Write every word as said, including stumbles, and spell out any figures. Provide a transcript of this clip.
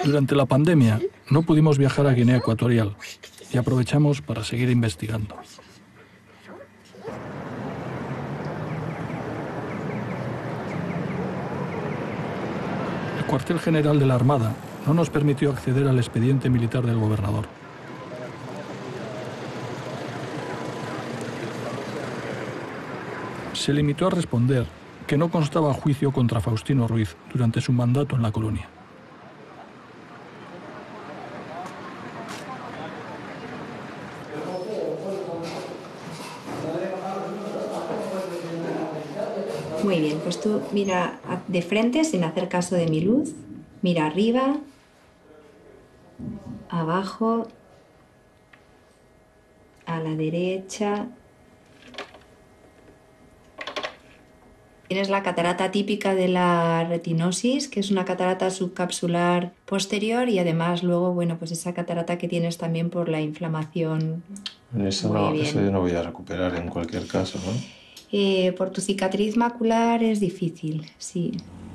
Durante la pandemia no pudimos viajar a Guinea Ecuatorial y aprovechamos para seguir investigando. El cuartel general de la Armada no nos permitió acceder al expediente militar del gobernador. Se limitó a responder que no constaba juicio contra Faustino Ruiz durante su mandato en la colonia. Muy bien, pues tú mira de frente sin hacer caso de mi luz, mira arriba, abajo, a la derecha. Tienes la catarata típica de la retinosis, que es una catarata subcapsular posterior, y además luego, bueno, pues esa catarata que tienes también por la inflamación. Eso no, eso yo no voy a recuperar en cualquier caso, ¿no? Eh, por tu cicatriz macular es difícil, sí.